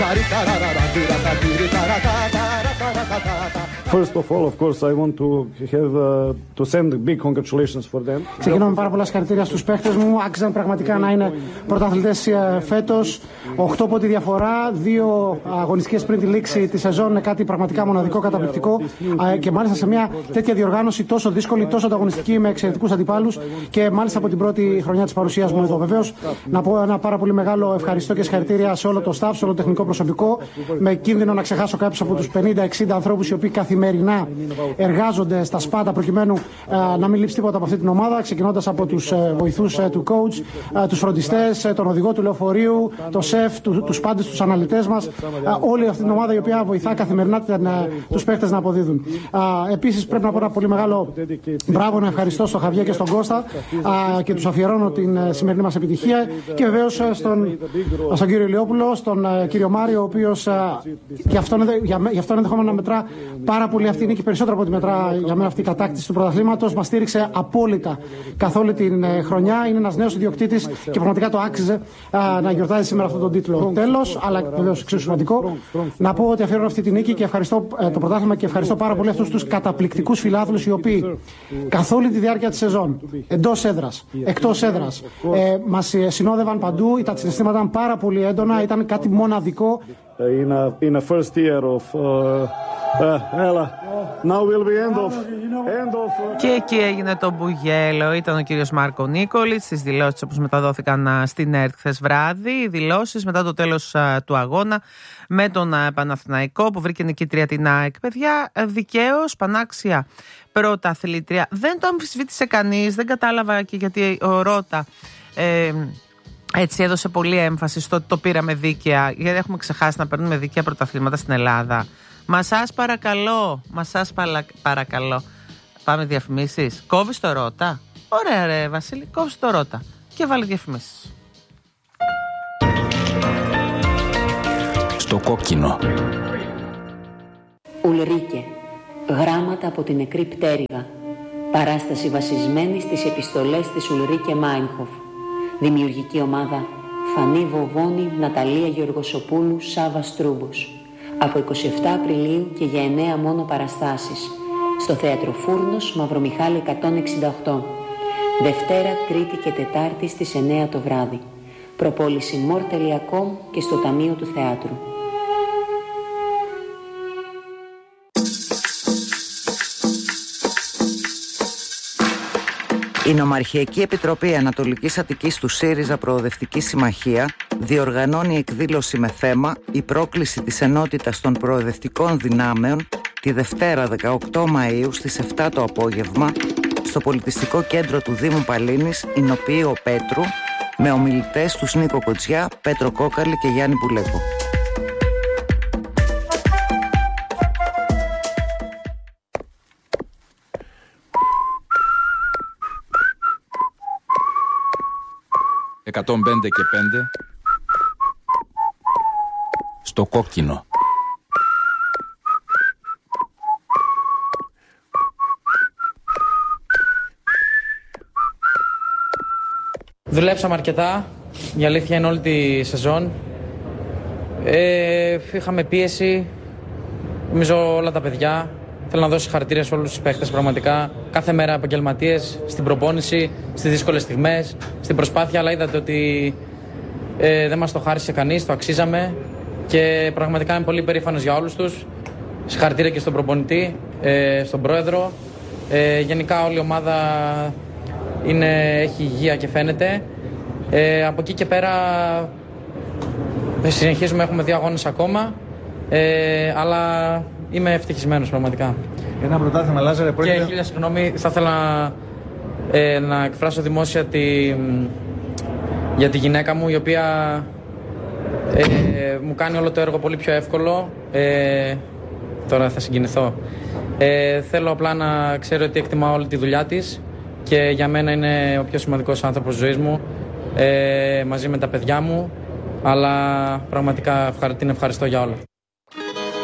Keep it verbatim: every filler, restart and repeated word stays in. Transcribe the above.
First of all, of course, I want to have uh, to send big congratulations for them. Ξεκινώ με πάρα πολλά συγχαρητήρια στους παίχτες μου. Άξιζαν πραγματικά να είναι πρωταθλητές φέτος. Οκτώ πόντοι διαφορά, δύο αγωνιστικές πριν τη λήξη τη σεζόν είναι κάτι πραγματικά μοναδικό, καταπληκτικό. Και μάλιστα σε μια τέτοια διοργάνωση τόσο δύσκολη, τόσο ανταγωνιστική, με εξαιρετικούς αντιπάλους και μάλιστα από την πρώτη χρονιά της παρουσίας μου εδώ. Βεβαίως, να πω ένα πάρα πολύ μεγάλο ευχαριστώ και συγχαρητήρια σε όλο το staff, σε όλο το τεχνικό προσωπικό. Με κίνδυνο να ξεχάσω κάποιους από τους πενήντα εξήντα ανθρώπους οι οποίοι καθημερινά εργάζονται στα σπάτα προκειμένου α, να μην λείψει τίποτα από αυτή την ομάδα, ξεκινώντας από τους ε, βοηθούς ε, του coach, ε, τους φροντιστές, ε, τον οδηγό του λεωφορείου, το σεφ, του, τους πάντες, τους αναλυτές μας, ε, όλη αυτή την ομάδα η οποία βοηθά καθημερινά την, ε, τους παίχτες να αποδίδουν. Ε, επίσης πρέπει να πω ένα πολύ μεγάλο μπράβο, να ευχαριστώ στον Χαβιέ και στον Κώστα ε, και τους αφιερώνω την ε, σημερινή μας επιτυχία και βεβαίως ε, στον, στον κύριο Ηλιόπουλο, στον ε, κύριο Μάριο, ο οποίος ε, γι' αυτόν, για, για αυτόν ενδεχόμενα να μετρά πάρα πολύ αυτή η νίκη, περισσότερο από ό,τι μετρά για μένα αυτή η κατάκτηση του πρωταθλήματος. Μας στήριξε απόλυτα καθ' όλη την ε, χρονιά. Είναι ένας νέος ιδιοκτήτης και πραγματικά το άξιζε ε, να γιορτάζει σήμερα αυτόν τον τίτλο. Τέλος, αλλά βεβαίως εξίσου σημαντικό, να πω ότι αφιερώνω αυτή τη νίκη και ευχαριστώ ε, το πρωτάθλημα και ευχαριστώ πάρα πολύ αυτούς τους καταπληκτικούς φιλάθλους οι οποίοι καθ' όλη τη διάρκεια της σεζόν, εντός έδρας, εκτός έδρας, ε, μας συνόδευαν παντού. Τα συναισθήματα ήταν πάρα πολύ έντονα, ήταν κάτι μοναδικό. In a, in a first year of uh, uh, Ella. Now will be end of, end of... Και εκεί έγινε το μπουγέλο. Ήταν ο κύριος Μάρκο Νίκολιτς στις δηλώσεις όπως μεταδόθηκαν στην ΕΡΤ χθες βράδυ. Οι δηλώσεις μετά το τέλος uh, του αγώνα με τον uh, Παναθηναϊκό που βρήκε νικήτρια την ΑΕΚ. Παιδιά, δικαίως, πανάξια πρωταθλήτρια. Δεν το αμφισβήτησε κανείς, δεν κατάλαβα και γιατί ο Ρώτα ε, έτσι έδωσε πολύ έμφαση στο ότι το πήραμε δίκαια, γιατί έχουμε ξεχάσει να παίρνουμε δίκαια πρωταθλήματα στην Ελλάδα. Μα σας παρακαλώ, μα σας παρακαλώ. Πάμε διαφημίσεις. Κόβεις το Ρώτα. Ωραία ρε Βασίλη, κόβεις το Ρώτα και βάλε διαφημίσεις. Στο κόκκινο. Ουλρίκε. Γράμματα από την νεκρή πτέρυγα. Παράσταση βασισμένη στις επιστολές της Ουλρίκε Μάινχοφ. Δημιουργική ομάδα Φανή Βοβόνη, Ναταλία Γεωργοσοπούλου, Σάβα Στρούμπος. Από εικοστή εβδόμη Απριλίου και για εννέα μόνο παραστάσεις. Στο Θέατρο Φούρνος, Μαυρομιχάλη εκατόν εξήντα οκτώ. Δευτέρα, Τρίτη και Τετάρτη στις εννέα το βράδυ. Προπόληση μορ τελεία κομ και στο Ταμείο του Θεάτρου. Η Νομαρχιακή Επιτροπή Ανατολικής Αττικής του ΣΥΡΙΖΑ Προοδευτική Συμμαχία διοργανώνει εκδήλωση με θέμα «Η πρόκληση της ενότητας των προοδευτικών δυνάμεων» τη Δευτέρα δεκαοκτώ Μαΐου στις επτά το απόγευμα στο Πολιτιστικό Κέντρο του Δήμου Παλίνης, Ηνοποιείο Πέτρου, με ομιλητές τους Νίκο Κοτσιά, Πέτρο Κόκαλη και Γιάννη Πουλέκο. εκατόν πέντε και πέντε στο κόκκινο. Δουλέψαμε αρκετά, η αλήθεια είναι όλη τη σεζόν. Ε, είχαμε πίεση, νομίζω όλα τα παιδιά. Θέλω να δώσω συγχαρητήρια σε όλους τους παίχτες πραγματικά. Κάθε μέρα επαγγελματίες, στην προπόνηση, στις δύσκολες στιγμές, στην προσπάθεια, αλλά είδατε ότι ε, δεν μας το χάρισε κανείς, το αξίζαμε και πραγματικά είμαι πολύ περήφανος για όλους τους. Συγχαρητήρια και στον προπονητή, ε, στον πρόεδρο. Ε, γενικά όλη η ομάδα είναι, έχει υγεία και φαίνεται. Ε, από εκεί και πέρα συνεχίζουμε, έχουμε δύο αγώνες ακόμα, ε, αλλά είμαι ευτυχισμένος πραγματικά. Ένα πρωτάθλημα, Λάζαρε, πρόκειται... Και χίλια συγγνώμη, θα ήθελα ε, να εκφράσω δημόσια τη, για τη γυναίκα μου, η οποία ε, μου κάνει όλο το έργο πολύ πιο εύκολο. Ε, τώρα θα συγκινηθώ. Ε, θέλω απλά να ξέρω ότι εκτιμάω όλη τη δουλειά της και για μένα είναι ο πιο σημαντικός άνθρωπος της ζωής μου, ε, μαζί με τα παιδιά μου, αλλά πραγματικά την ευχαριστώ για όλα.